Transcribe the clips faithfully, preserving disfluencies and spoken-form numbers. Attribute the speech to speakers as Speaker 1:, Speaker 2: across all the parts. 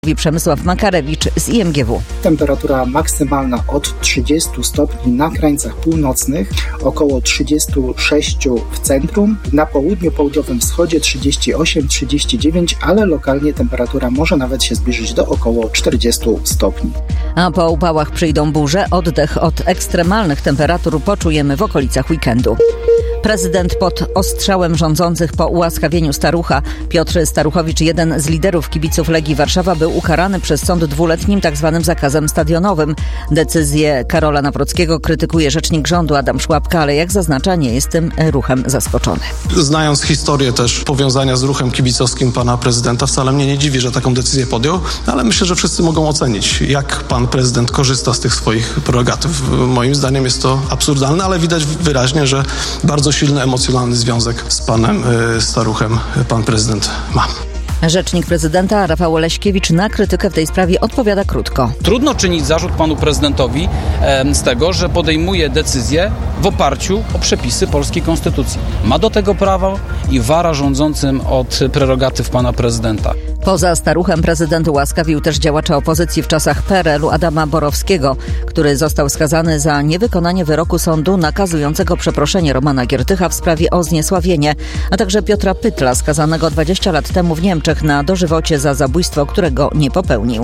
Speaker 1: Mówi Przemysław Makarewicz z I M G W.
Speaker 2: Temperatura maksymalna od trzydziestu stopni na krańcach północnych, około trzydziestu sześciu w centrum, na południu, południowym wschodzie trzydzieści osiem trzydzieści dziewięć, ale lokalnie temperatura może nawet się zbliżyć do około czterdziestu stopni.
Speaker 1: A po upałach przyjdą burze, oddech od ekstremalnych temperatur poczujemy w okolicach weekendu. Prezydent pod ostrzałem rządzących po ułaskawieniu Starucha. Piotr Staruchowicz, jeden z liderów kibiców Legii Warszawa, był ukarany przez sąd dwuletnim tzw. zakazem stadionowym. Decyzję Karola Nawrockiego krytykuje rzecznik rządu Adam Szłapka, ale jak zaznacza, nie jest tym ruchem zaskoczony.
Speaker 3: Znając historię też powiązania z ruchem kibicowskim pana prezydenta, wcale mnie nie dziwi, że taką decyzję podjął, ale myślę, że wszyscy mogą ocenić, jak pan prezydent korzysta z tych swoich prerogatyw. Moim zdaniem jest to absurdalne, ale widać wyraźnie, że bardzo silny emocjonalny związek z panem y, Staruchem pan prezydent ma.
Speaker 1: Rzecznik prezydenta Rafał Oleśkiewicz na krytykę w tej sprawie odpowiada krótko.
Speaker 4: Trudno czynić zarzut panu prezydentowi e, z tego, że podejmuje decyzje w oparciu o przepisy polskiej konstytucji. Ma do tego prawo i wara rządzącym od prerogatyw pana prezydenta.
Speaker 1: Poza Staruchem prezydent ułaskawił też działacza opozycji w czasach P R L u Adama Borowskiego, który został skazany za niewykonanie wyroku sądu nakazującego przeproszenie Romana Giertycha w sprawie o zniesławienie, a także Piotra Pytla, skazanego dwadzieścia lat temu w Niemczech na dożywocie za zabójstwo, którego nie popełnił.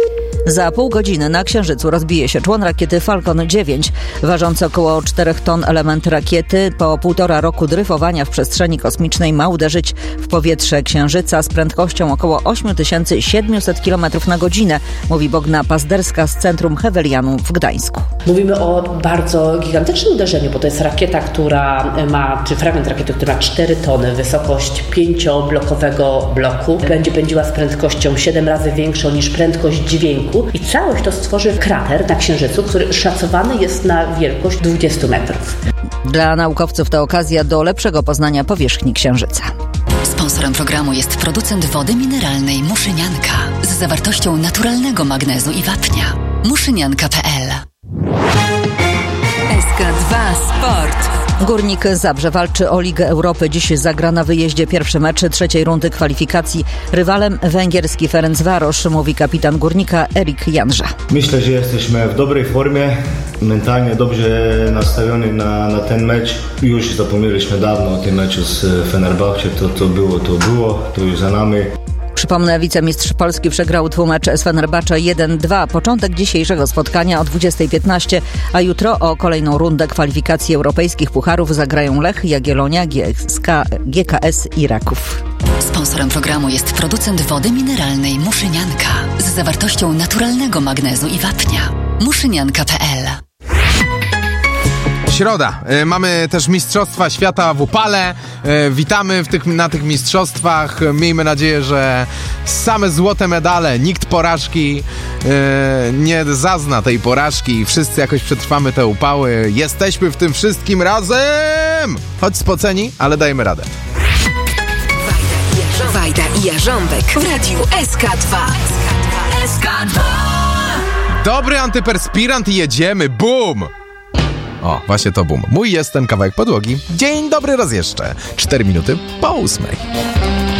Speaker 1: Za pół godziny na Księżycu rozbije się człon rakiety Falcon dziewięć. Ważący około czterech ton element rakiety po półtora roku dryfowania w przestrzeni kosmicznej ma uderzyć w powietrze Księżyca z prędkością około osiem tysięcy siedemset kilometrów na godzinę, mówi Bogna Pazderska z Centrum Hewelianu w Gdańsku.
Speaker 5: Mówimy o bardzo gigantycznym uderzeniu, bo to jest rakieta, która ma, czy fragment rakiety, która ma cztery tony, wysokość pięcioblokowego bloku. Będzie pędziła z prędkością siedem razy większą niż prędkość dźwięku. I całość to stworzy krater na Księżycu, który szacowany jest na wielkość dwadzieścia metrów.
Speaker 1: Dla naukowców to okazja do lepszego poznania powierzchni Księżyca.
Speaker 6: Sponsorem programu jest producent wody mineralnej Muszynianka z zawartością naturalnego magnezu i wapnia. muszynianka kropka p l.
Speaker 7: S K dwa Sport.
Speaker 1: Górnik Zabrze walczy o Ligę Europy. Dziś zagra na wyjeździe pierwszy mecz trzeciej rundy kwalifikacji. Rywalem węgierski Ferencvaros, mówi kapitan Górnika Erik Janża.
Speaker 8: Myślę, że jesteśmy w dobrej formie, mentalnie dobrze nastawioni na, na ten mecz. Już zapomnieliśmy dawno o tym meczu z Fenerbahce. To, to było, to było, to już za nami.
Speaker 1: Przypomnę, wicemistrz Polski przegrał dwumecz z Fenerbahce jeden dwa. Początek dzisiejszego spotkania o dwudziestej piętnaście, a jutro o kolejną rundę kwalifikacji europejskich pucharów zagrają Lech, Jagiellonia, G K S i Raków.
Speaker 6: Sponsorem programu jest producent wody mineralnej Muszynianka z zawartością naturalnego magnezu i wapnia. muszynianka kropka p l.
Speaker 9: Środa. E, mamy też Mistrzostwa Świata w upale. E, witamy w tych, na tych mistrzostwach. Miejmy nadzieję, że same złote medale, nikt porażki e, nie zazna tej porażki i wszyscy jakoś przetrwamy te upały. Jesteśmy w tym wszystkim razem! Choć spoceni, ale dajmy radę.
Speaker 7: Wajda i Jarząbek w radiu S K dwa. S K dwa.
Speaker 9: Dobry antyperspirant i jedziemy. Bum! O, właśnie to bum. Mój jest ten kawałek podłogi. Dzień dobry raz jeszcze. Cztery minuty po ósmej.